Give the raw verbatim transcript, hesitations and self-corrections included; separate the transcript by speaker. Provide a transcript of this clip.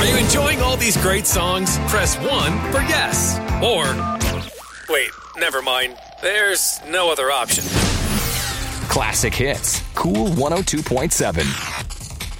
Speaker 1: you enjoying all these great songs? Press one for yes. Or, wait, never mind. There's no other option.
Speaker 2: Classic Hits. Cool one oh two point seven.